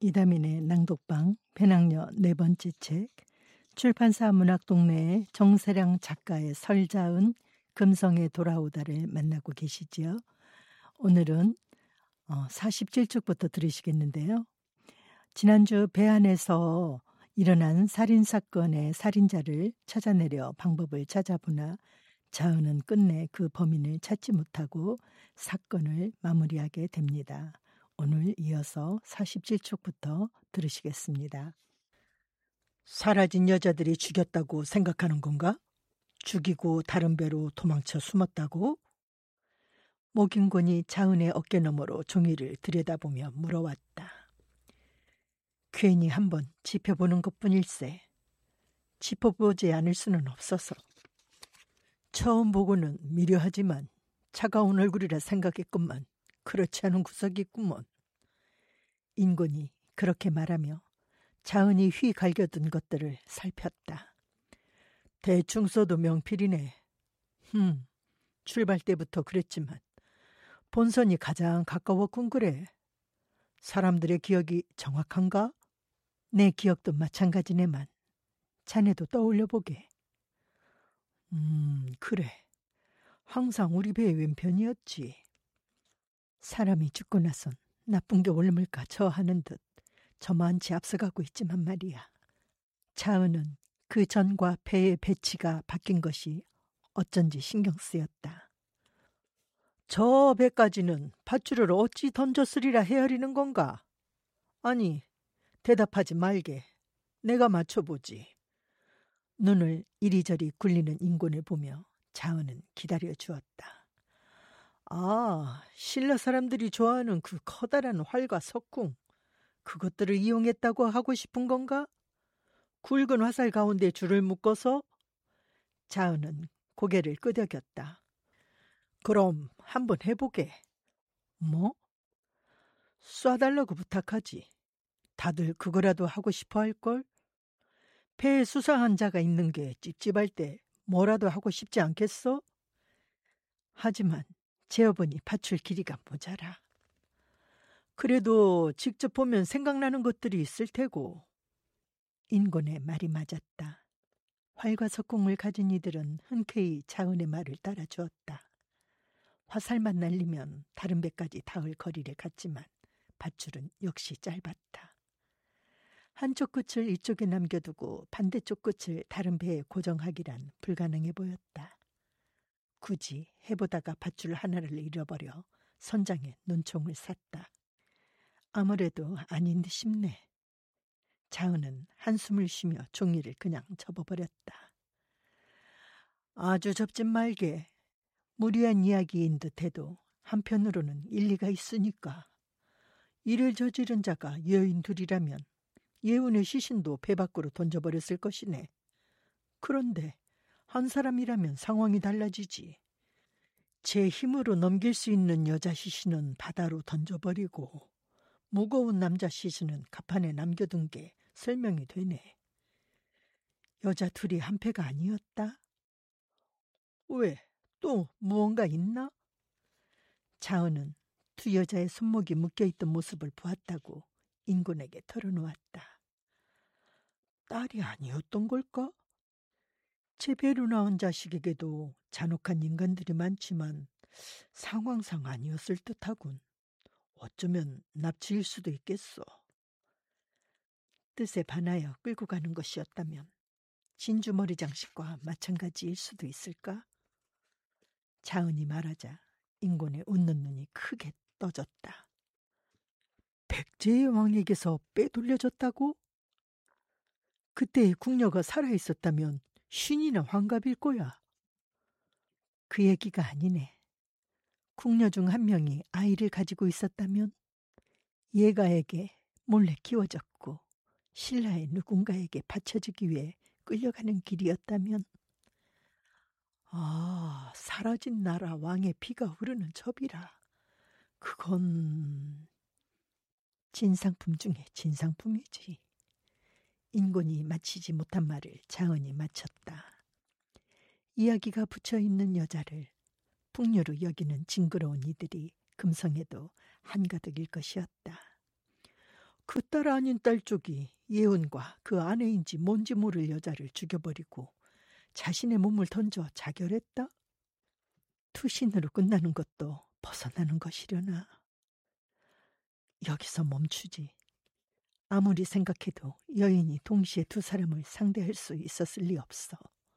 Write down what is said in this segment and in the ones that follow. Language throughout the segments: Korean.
이다민의 낭독방 배낭여 네 번째 책 출판사 문학동네의 정세량 작가의 설자은 금성에 돌아오다를 만나고 계시지요. 오늘은 47쪽부터 들으시겠는데요. 지난주 배 안에서 일어난 살인사건의 살인자를 찾아내려 방법을 찾아보나 자은은 끝내 그 범인을 찾지 못하고 사건을 마무리하게 됩니다. 오늘 이어서 47쪽부터 들으시겠습니다. 사라진 여자들이 죽였다고 생각하는 건가? 죽이고 다른 배로 도망쳐 숨었다고? 목인곤이 자은의 어깨너머로 종이를 들여다보며 물어왔다. 괜히 한번 짚어보는 것뿐일세. 짚어보지 않을 수는 없어서. 처음 보고는 미려하지만 차가운 얼굴이라 생각했건만 그렇지 않은 구석이 있구먼. 인곤이 그렇게 말하며 자은이 휘 갈겨둔 것들을 살폈다. 대충 써도 명필이네. 출발 때부터 그랬지만 본선이 가장 가까웠군 그래. 사람들의 기억이 정확한가? 내 기억도 마찬가지네만 자네도 떠올려보게. 그래. 항상 우리 배의 왼편이었지. 사람이 죽고 나선 나쁜 게 옳을까 저 하는 듯 저만치 앞서가고 있지만 말이야. 자은은 그 전과 배의 배치가 바뀐 것이 어쩐지 신경 쓰였다. 저 배까지는 밧줄을 어찌 던졌으리라 헤아리는 건가? 아니, 대답하지 말게. 내가 맞춰보지. 눈을 이리저리 굴리는 인곤을 보며 자은은 기다려 주었다. 아, 신라 사람들이 좋아하는 그 커다란 활과 석궁, 그것들을 이용했다고 하고 싶은 건가? 굵은 화살 가운데 줄을 묶어서? 자은은 고개를 끄덕였다. 그럼 한번 해보게. 뭐? 쏴달라고 부탁하지. 다들 그거라도 하고 싶어 할걸? 배에 수상한 자가 있는 게 찝찝할 때 뭐라도 하고 싶지 않겠어? 하지만 재어보니 밧줄 길이가 모자라. 그래도 직접 보면 생각나는 것들이 있을 테고. 인곤의 말이 맞았다. 활과 석궁을 가진 이들은 흔쾌히 자은의 말을 따라주었다. 화살만 날리면 다른 배까지 닿을 거리를 갔지만 밧줄은 역시 짧았다. 한쪽 끝을 이쪽에 남겨두고 반대쪽 끝을 다른 배에 고정하기란 불가능해 보였다. 굳이 해보다가 밧줄 하나를 잃어버려 선장에 눈총을 쐈다. 아무래도 아닌 듯 싶네. 자은은 한숨을 쉬며 종이를 그냥 접어버렸다. 아주 접진 말게. 무리한 이야기인 듯해도 한편으로는 일리가 있으니까. 이를 저지른 자가 여인 둘이라면 예운의 시신도 배 밖으로 던져버렸을 것이네. 그런데 한 사람이라면 상황이 달라지지. 제 힘으로 넘길 수 있는 여자 시신은 바다로 던져버리고 무거운 남자 시신은 갑판에 남겨둔 게 설명이 되네. 여자 둘이 한 패가 아니었다? 왜? 또 무언가 있나? 자은은 두 여자의 손목이 묶여있던 모습을 보았다고 인곤에게 털어놓았다. 딸이 아니었던 걸까? 제 배로 나온 자식에게도 잔혹한 인간들이 많지만 상황상 아니었을 듯하군. 어쩌면 납치일 수도 있겠어. 뜻에 반하여 끌고 가는 것이었다면 진주머리 장식과 마찬가지일 수도 있을까? 자은이 말하자 인곤의 웃는 눈이 크게 떠졌다. 백제의 왕에게서 빼돌려졌다고? 그때의 궁녀가 살아있었다면 신이나 환갑일 거야. 그 얘기가 아니네. 궁녀 중 한 명이 아이를 가지고 있었다면 예가에게 몰래 키워졌고 신라의 누군가에게 바쳐주기 위해 끌려가는 길이었다면 사라진 나라 왕의 피가 흐르는 첩이라. 그건 진상품 중에 진상품이지. 인곤이 마치지 못한 말을 자은이 마쳤다. 이야기가 붙여있는 여자를 풍류로 여기는 징그러운 이들이 금성에도 한가득일 것이었다. 그 딸 아닌 딸 쪽이 예은과 그 아내인지 뭔지 모를 여자를 죽여버리고 자신의 몸을 던져 자결했다? 투신으로 끝나는 것도 벗어나는 것이려나. 여기서 멈추지. 아무리 생각해도 여인이 동시에 두 사람을 상대할 수 있었을 리 없어.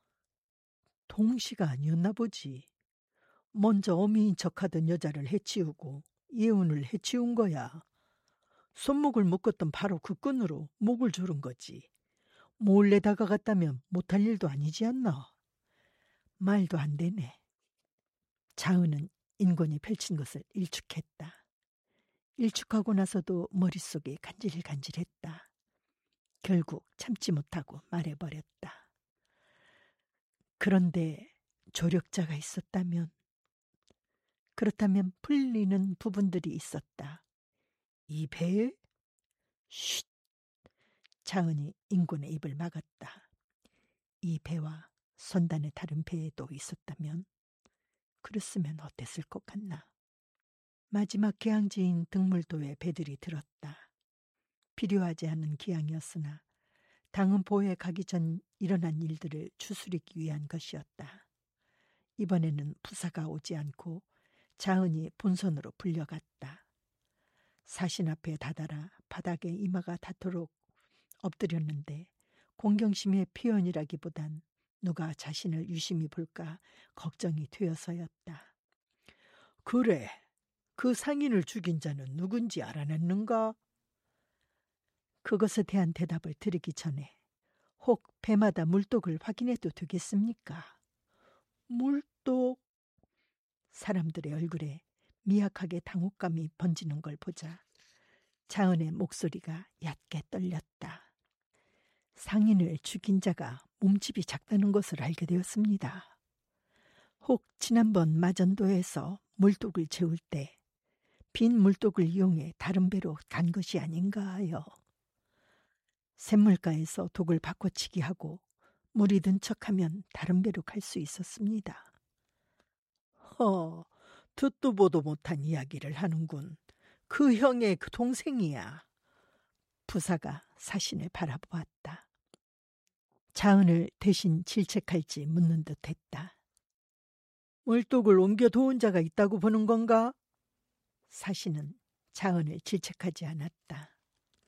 동시가 아니었나 보지. 먼저 어미인 척하던 여자를 해치우고 예운을 해치운 거야. 손목을 묶었던 바로 그 끈으로 목을 조른 거지. 몰래 다가갔다면 못할 일도 아니지 않나. 말도 안 되네. 자은은 인권이 펼친 것을 일축했다. 일축하고 나서도 머릿속이 간질간질했다. 결국 참지 못하고 말해버렸다. 그런데 조력자가 있었다면, 그렇다면 풀리는 부분들이 있었다. 이 배에? 쉿! 자은이 인권의 입을 막았다. 이 배와 선단의 다른 배에도 있었다면, 그랬으면 어땠을 것 같나. 마지막 개항지인 등물도에 배들이 들었다. 필요하지 않은 기항이었으나 당은포에 가기 전 일어난 일들을 추스리기 위한 것이었다. 이번에는 부사가 오지 않고 자은이 본선으로 불려갔다. 사신 앞에 다다라 바닥에 이마가 닿도록 엎드렸는데 공경심의 표현이라기보단 누가 자신을 유심히 볼까 걱정이 되어서였다. 그래, 그 상인을 죽인 자는 누군지 알아냈는가? 그것에 대한 대답을 들으기 전에 혹 배마다 물독을 확인해도 되겠습니까? 물독? 사람들의 얼굴에 미약하게 당혹감이 번지는 걸 보자 자은의 목소리가 얕게 떨렸다. 상인을 죽인 자가 몸집이 작다는 것을 알게 되었습니다. 혹 지난번 마전도에서 물독을 채울 때 빈 물독을 이용해 다른 배로 간 것이 아닌가 하여 샘물가에서 독을 바꿔치기 하고 물이 든 척하면 다른 배로 갈 수 있었습니다. 듣도 보도 못한 이야기를 하는군. 그 형의 그 동생이야. 부사가 사신을 바라보았다. 자은을 대신 질책할지 묻는 듯했다. 물독을 옮겨 도운 자가 있다고 보는 건가? 사신은 자은을 질책하지 않았다.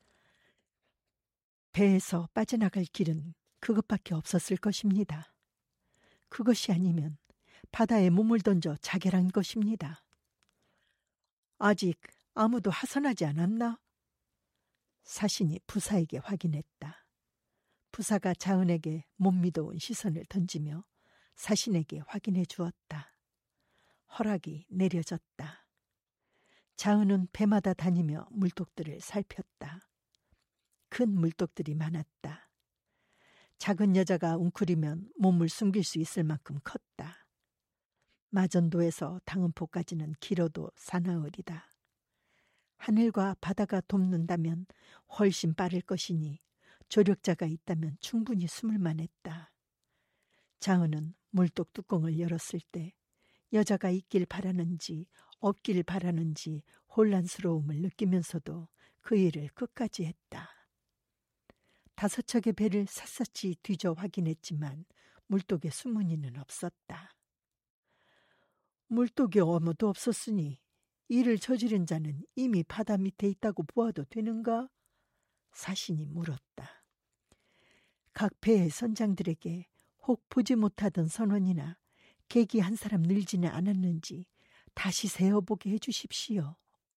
배에서 빠져나갈 길은 그것밖에 없었을 것입니다. 그것이 아니면 바다에 몸을 던져 자결한 것입니다. 아직 아무도 하선하지 않았나? 사신이 부사에게 확인했다. 부사가 자은에게 못 믿어온 시선을 던지며 사신에게 확인해 주었다. 허락이 내려졌다. 자은은 배마다 다니며 물독들을 살폈다. 큰 물독들이 많았다. 작은 여자가 웅크리면 몸을 숨길 수 있을 만큼 컸다. 마전도에서 당은포까지는 길어도 사나흘이다. 하늘과 바다가 돕는다면 훨씬 빠를 것이니 조력자가 있다면 충분히 숨을 만했다. 자은은 물독 뚜껑을 열었을 때 여자가 있길 바라는지 없길 바라는지 혼란스러움을 느끼면서도 그 일을 끝까지 했다. 5척의 배를 샅샅이 뒤져 확인했지만 물독에 숨은 이는 없었다. 물독에 아무도 없었으니 이를 저지른 자는 이미 바다 밑에 있다고 보아도 되는가? 사신이 물었다. 각 배의 선장들에게 혹 보지 못하던 선원이나 계기 한 사람 늘지는 않았는지 다시 세어보게 해주십시오.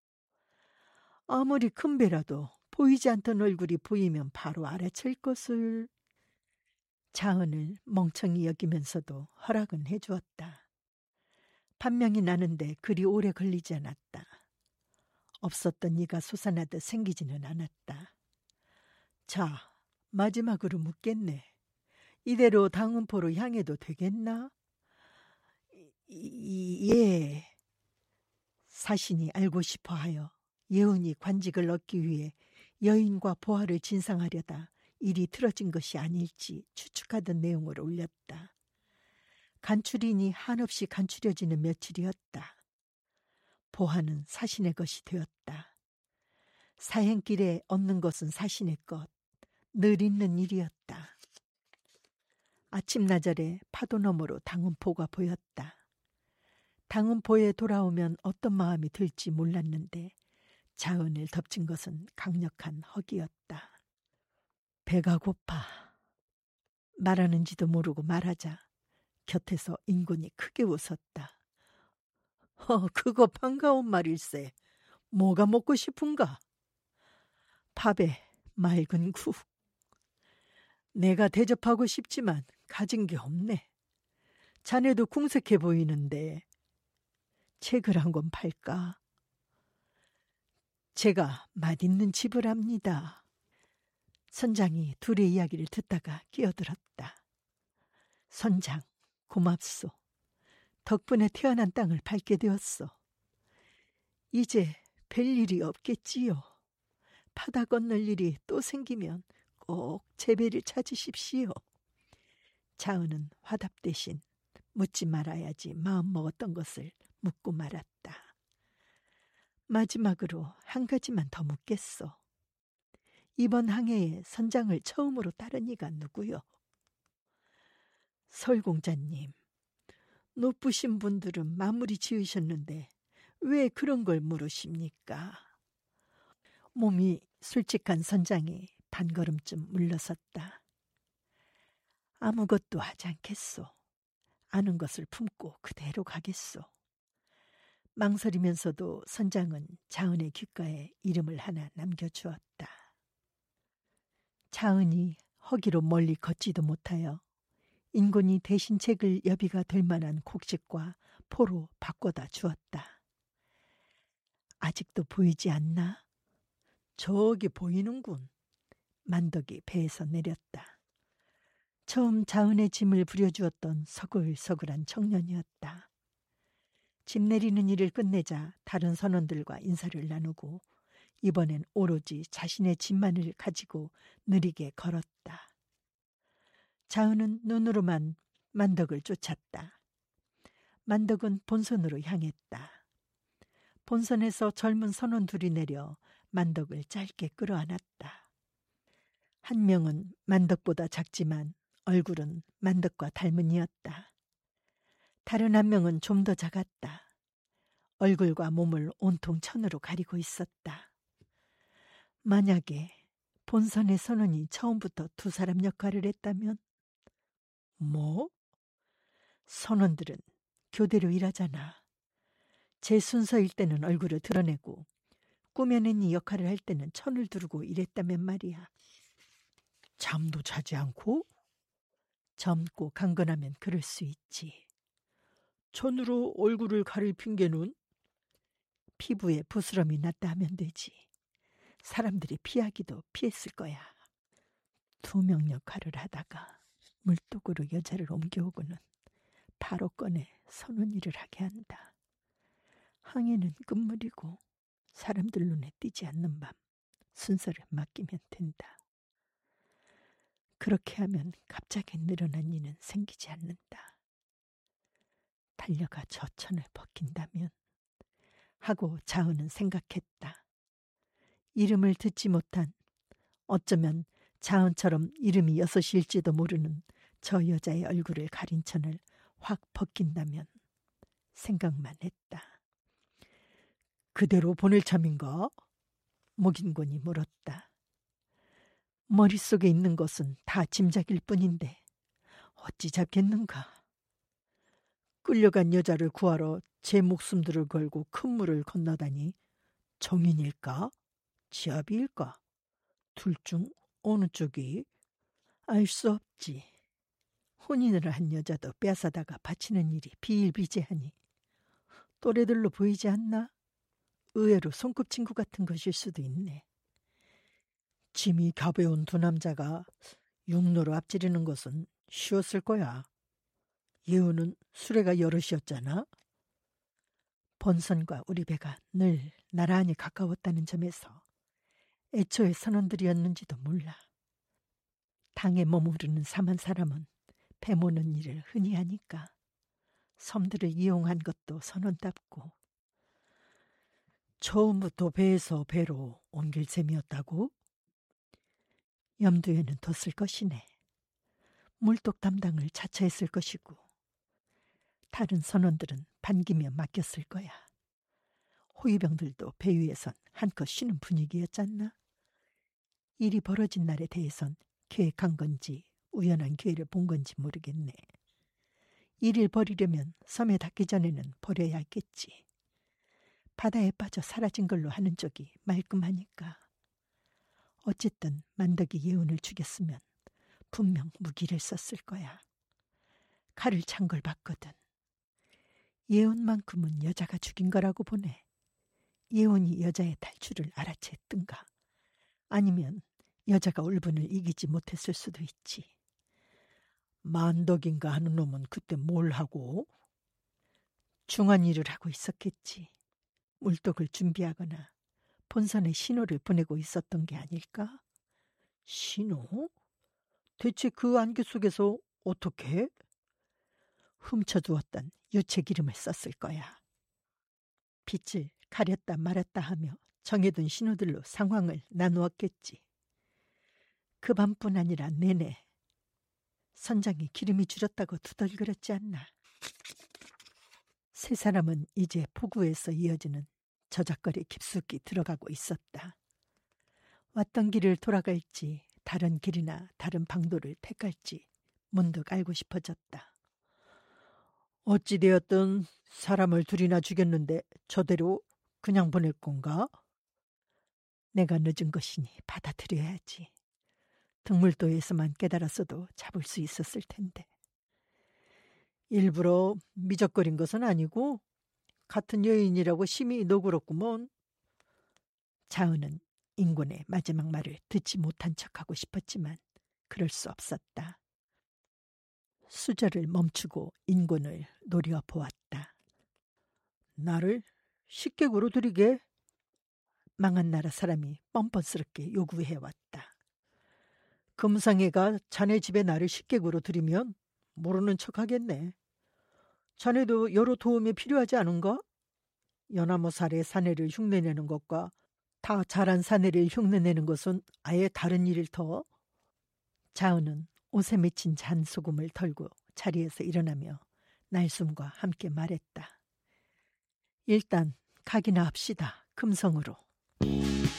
아무리 큰 배라도 보이지 않던 얼굴이 보이면 바로 알아챌 것을. 자은을 멍청이 여기면서도 허락은 해주었다. 판명이 나는데 그리 오래 걸리지 않았다. 없었던 이가 솟아나듯 생기지는 않았다. 자, 마지막으로 묻겠네. 이대로 당운포로 향해도 되겠나? 예. 사신이 알고 싶어하여 예운이 관직을 얻기 위해 여인과 보화를 진상하려다 일이 틀어진 것이 아닐지 추측하던 내용을 올렸다. 간추린이 한없이 간추려지는 며칠이었다. 보화는 사신의 것이 되었다. 사행길에 얻는 것은 사신의 것, 늘 있는 일이었다. 아침나절에 파도 너머로 당운포가 보였다. 당운포에 돌아오면 어떤 마음이 들지 몰랐는데 자은을 덮친 것은 강력한 허기였다. 배가 고파. 말하는지도 모르고 말하자 곁에서 인곤이 크게 웃었다. 그거 반가운 말일세. 뭐가 먹고 싶은가? 밥에 맑은 국. 내가 대접하고 싶지만 가진 게 없네. 자네도 궁색해 보이는데 책을 한 권 팔까? 제가 맛있는 집을 압니다. 선장이 둘의 이야기를 듣다가 끼어들었다. 선장, 고맙소. 덕분에 태어난 땅을 밟게 되었소. 이제 뵐 일이 없겠지요. 바다 건널 일이 또 생기면 꼭 제 배를 찾으십시오. 자은은 화답 대신 묻지 말아야지 마음먹었던 것을 묻고 말았다. 마지막으로 한 가지만 더 묻겠소. 이번 항해에 선장을 처음으로 따른 이가 누구요? 설공자님, 높으신 분들은 마무리 지으셨는데 왜 그런 걸 물으십니까? 몸이 솔직한 선장이 반걸음쯤 물러섰다. 아무것도 하지 않겠소. 아는 것을 품고 그대로 가겠소. 망설이면서도 선장은 자은의 귓가에 이름을 하나 남겨주었다. 자은이 허기로 멀리 걷지도 못하여 인곤이 대신 책을 여비가 될 만한 곡식과 포로 바꿔다 주었다. 아직도 보이지 않나? 저기 보이는군. 만덕이 배에서 내렸다. 처음 자은의 짐을 부려주었던 서글서글한 청년이었다. 짐 내리는 일을 끝내자 다른 선원들과 인사를 나누고 이번엔 오로지 자신의 짐만을 가지고 느리게 걸었다. 자은은 눈으로만 만덕을 쫓았다. 만덕은 본선으로 향했다. 본선에서 젊은 선원 둘이 내려 만덕을 짧게 끌어안았다. 한 명은 만덕보다 작지만 얼굴은 만덕과 닮은 이였다. 다른 한 명은 좀 더 작았다. 얼굴과 몸을 온통 천으로 가리고 있었다. 만약에 본선의 선원이 처음부터 두 사람 역할을 했다면? 뭐? 선원들은 교대로 일하잖아. 제 순서일 때는 얼굴을 드러내고 꾸며낸 이 역할을 할 때는 천을 두르고 일했다면 말이야. 잠도 자지 않고? 젊고 강건하면 그럴 수 있지. 천으로 얼굴을 가릴 핑계는? 피부에 부스럼이 났다 하면 되지. 사람들이 피하기도 피했을 거야. 투명 역할을 하다가 물독으로 여자를 옮겨오고는 바로 꺼내 선원 일을 하게 한다. 항해는 끝물이고 사람들 눈에 띄지 않는 밤 순서를 맡기면 된다. 그렇게 하면 갑자기 늘어난 일은 생기지 않는다. 달려가 저 천을 벗긴다면 하고 자은은 생각했다. 이름을 듣지 못한, 어쩌면 자은처럼 이름이 여섯일지도 모르는 저 여자의 얼굴을 가린 천을 확 벗긴다면 생각만 했다. 그대로 보낼 참인가? 목인곤이 물었다. 머릿속에 있는 것은 다 짐작일 뿐인데 어찌 잡겠는가? 끌려간 여자를 구하러 제 목숨들을 걸고 큰 물을 건너다니 정인일까? 지압일까? 둘 중 어느 쪽이? 알 수 없지. 혼인을 한 여자도 빼앗아다가 바치는 일이 비일비재하니 또래들로 보이지 않나? 의외로 손꼽친구 같은 것일 수도 있네. 짐이 가벼운 두 남자가 육로로 앞지르는 것은 쉬웠을 거야. 예우는 수레가 여럿이었잖아. 본선과 우리 배가 늘 나란히 가까웠다는 점에서 애초에 선원들이었는지도 몰라. 당에 머무르는 사만 사람은 배 모는 일을 흔히 하니까 섬들을 이용한 것도 선원답고. 처음부터 배에서 배로 옮길 셈이었다고? 염두에는 뒀을 것이네. 물독 담당을 자처했을 것이고 다른 선원들은 반기며 맡겼을 거야. 호위병들도 배 위에선 한껏 쉬는 분위기였잖나. 일이 벌어진 날에 대해선 계획한 건지 우연한 기회를 본 건지 모르겠네. 일을 벌이려면 섬에 닿기 전에는 버려야 했겠지. 바다에 빠져 사라진 걸로 하는 쪽이 말끔하니까. 어쨌든 만덕이 예운을 죽였으면 분명 무기를 썼을 거야. 칼을 찬 걸 봤거든. 예운만큼은 여자가 죽인 거라고 보네. 예운이 여자의 탈출을 알아챘든가 아니면 여자가 울분을 이기지 못했을 수도 있지. 만덕인가 하는 놈은 그때 뭘 하고? 중한 일을 하고 있었겠지. 물독을 준비하거나 본선에 신호를 보내고 있었던 게 아닐까? 신호? 대체 그 안개 속에서 어떻게? 훔쳐두었던 유체 기름을 썼을 거야. 빛을 가렸다 말았다 하며 정해둔 신호들로 상황을 나누었겠지. 그 밤뿐 아니라 내내 선장이 기름이 줄었다고 두덜거렸지 않나. 세 사람은 이제 포구에서 이어지는 저작거리에 깊숙이 들어가고 있었다. 왔던 길을 돌아갈지 다른 길이나 다른 방도를 택할지 문득 알고 싶어졌다. 어찌되었든 사람을 둘이나 죽였는데 저대로 그냥 보낼 건가? 내가 늦은 것이니 받아들여야지. 등물도에서만 깨달았어도 잡을 수 있었을 텐데. 일부러 미적거린 것은 아니고 같은 여인이라고 심히 너그럽구먼. 자은은 인곤의 마지막 말을 듣지 못한 척하고 싶었지만 그럴 수 없었다. 수절을 멈추고 인곤을 노려보았다. 나를 식객으로 들이게? 망한 나라 사람이 뻔뻔스럽게 요구해왔다. 금상애가 자네 집에 나를 식객으로 들이면 모르는 척하겠네. 자네도 여러 도움이 필요하지 않은가? 연하모 살의 사내를 흉내내는 것과 다 자란 사내를 흉내내는 것은 아예 다른 일일 터. 자은은 옷에 맺힌 잔소금을 털고 자리에서 일어나며 날숨과 함께 말했다. 일단 가기나 합시다. 금성으로.